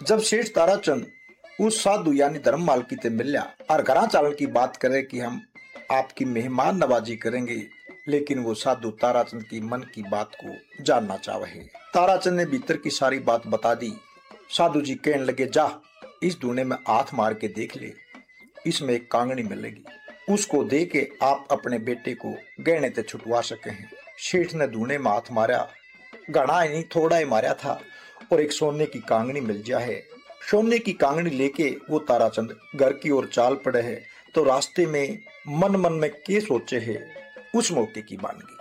जब सेठ ताराचंद उस साधु यानी धर्ममाल की ते मिल्या और घरा चालन की बात करे कि हम आपकी मेहमान नवाजी करेंगे, लेकिन वो साधु ताराचंद की मन की बात को जानना चाहे। ताराचंद ने भीतर की सारी बात बता दी। साधु जी कहने लगे, जा इस धूने में हाथ मार के देख ले, इसमें एक कांगड़ी मिलेगी, उसको दे के आप अपने बेटे को गहने ते छुटवा सके हैं। सेठ ने धूने में हाथ मारा, घना ही नहीं थोड़ा ही मारा था और एक सोने की कांगड़ी मिल जाए। सोने की कांगड़ी लेके वो ताराचंद घर की ओर चाल पड़े है। तो रास्ते में मन मन में के सोचे है, उस मौके की बानगी।